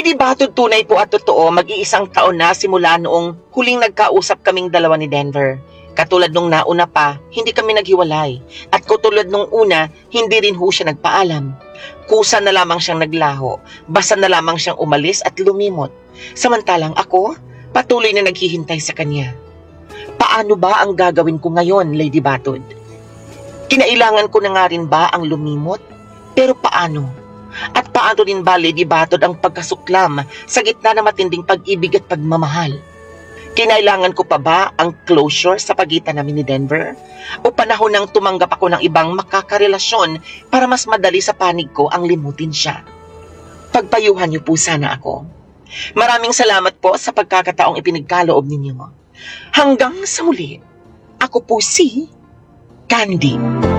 Lady Batod, tunay po at totoo, mag-iisang taon na simula noong huling nagkausap kaming dalawa ni Denver. Katulad nung nauna pa, hindi kami naghiwalay. At katulad nung una, hindi rin ho siya nagpaalam. Kusa na lamang siyang naglaho, basta na lamang siyang umalis at lumimot. Samantalang ako, patuloy na naghihintay sa kanya. Paano ba ang gagawin ko ngayon, Lady Batod? Kinailangan ko na nga rin ba ang lumimot? Pero paano? At paano rin ba, Lady Batod, ang pagkasuklam sa gitna ng matinding pag-ibig at pagmamahal? Kinailangan ko pa ba ang closure sa pagitan namin ni Denver? O panahon nang tumanggap ako ng ibang makakarelasyon para mas madali sa panig ko ang limutin siya? Pagpayuhan niyo po sana ako. Maraming salamat po sa pagkakataong ipinagkaloob ninyo. Hanggang sa muli, ako po si Candy.